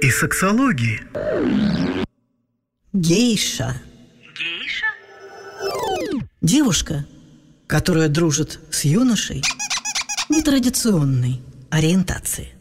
и сексологии. Гейша. Гейша? Девушка, которая дружит с юношей нетрадиционной ориентации.